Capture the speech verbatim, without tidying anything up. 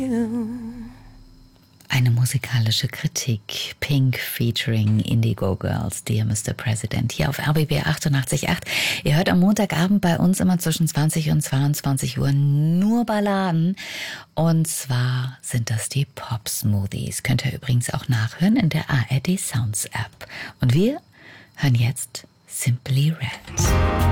Eine musikalische Kritik. Pink featuring Indigo Girls, Dear Mister President, hier auf R B B achtundachtzig Komma acht. Ihr hört am Montagabend bei uns immer zwischen zwanzig und zweiundzwanzig Uhr nur Balladen. Und zwar sind das die Pop Smoothies. Könnt ihr übrigens auch nachhören in der A R D Sounds App. Und wir hören jetzt Simply Red.